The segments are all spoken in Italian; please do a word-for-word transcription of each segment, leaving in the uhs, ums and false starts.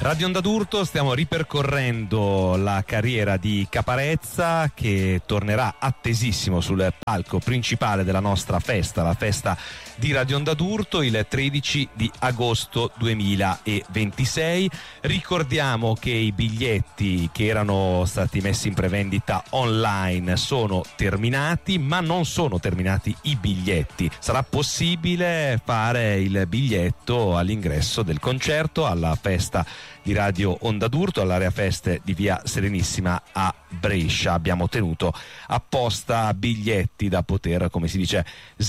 Radio Onda d'Urto, stiamo ripercorrendo la carriera di Caparezza, che tornerà attesissimo sul palco principale della nostra festa, la festa di Radio Onda d'Urto, il tredici di agosto duemilaventisei. Ricordiamo che i biglietti che erano stati messi in prevendita online sono terminati, ma non sono terminati i biglietti. Sarà possibile fare il biglietto all'ingresso del concerto alla festa di Radio Onda d'Urto, all'area feste di via Serenissima a Brescia. Abbiamo tenuto apposta biglietti da poter, come si dice,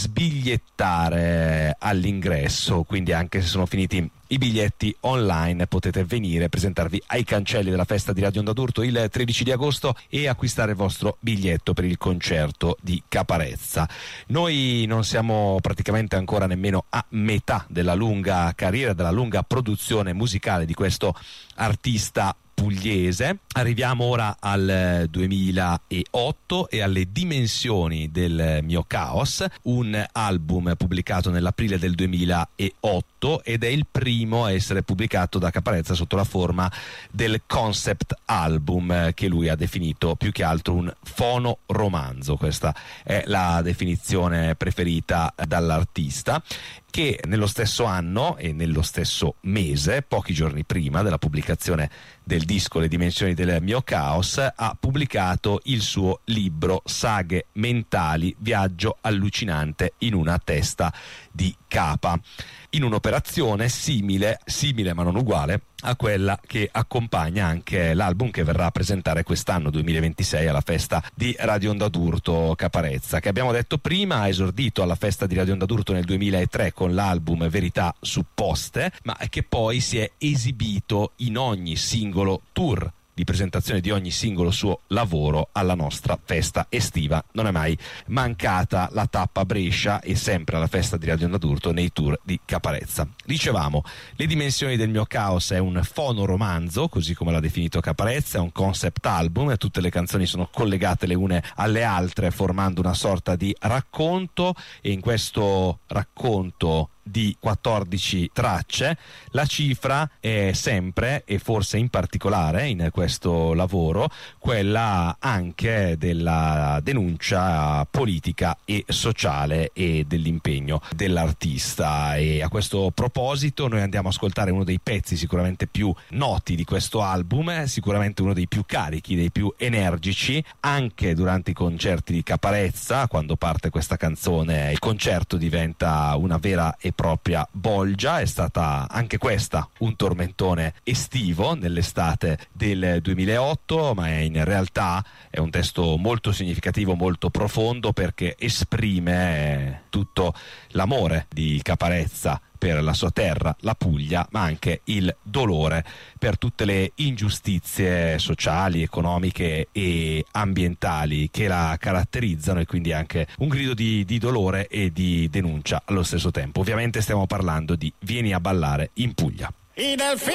sbigliettare all'ingresso, quindi anche se sono finiti i biglietti online potete venire, presentarvi ai cancelli della festa di Radio Onda d'Urto il tredici di agosto e acquistare il vostro biglietto per il concerto di Caparezza. Noi non siamo praticamente ancora nemmeno a metà della lunga carriera, della lunga produzione musicale di questo artista pugliese. Arriviamo ora al duemilaotto e alle dimensioni del mio caos, un album pubblicato nell'aprile del duemilaotto ed è il primo a essere pubblicato da Caparezza sotto la forma del concept album, che lui ha definito più che altro un fonoromanzo. Questa è la definizione preferita dall'artista, che nello stesso anno e nello stesso mese, pochi giorni prima della pubblicazione del disco Le dimensioni del mio caos, ha pubblicato il suo libro Saghe mentali, viaggio allucinante in una testa di capa, in un'operazione simile, simile ma non uguale a quella che accompagna anche l'album che verrà a presentare quest'anno duemilaventisei alla festa di Radio Onda d'Urto Caparezza, che abbiamo detto prima ha esordito alla festa di Radio Onda d'Urto nel duemilatré con l'album Verità supposte, ma che poi si è esibito in ogni singolo tour di presentazione di ogni singolo suo lavoro alla nostra festa estiva. Non è mai mancata la tappa Brescia e sempre alla festa di Radio Onda d'Urto nei tour di Caparezza. Dicevamo, Le dimensioni del mio caos è un fonoromanzo, così come l'ha definito Caparezza, è un concept album e tutte le canzoni sono collegate le une alle altre formando una sorta di racconto, e in questo racconto di quattordici tracce la cifra è sempre, e forse in particolare in questo lavoro, quella anche della denuncia politica e sociale e dell'impegno dell'artista. E a questo proposito noi andiamo a ascoltare uno dei pezzi sicuramente più noti di questo album, sicuramente uno dei più carichi, dei più energici, anche durante i concerti di Caparezza. Quando parte questa canzone il concerto diventa una vera e propria bolgia. È stata anche questa un tormentone estivo nell'estate del duemilaotto, ma è in realtà è un testo molto significativo, molto profondo, perché esprime tutto l'amore di Caparezza per la sua terra, la Puglia, ma anche il dolore per tutte le ingiustizie sociali, economiche e ambientali che la caratterizzano, e quindi anche un grido di, di dolore e di denuncia allo stesso tempo. Ovviamente stiamo parlando di Vieni a ballare in Puglia. I delfini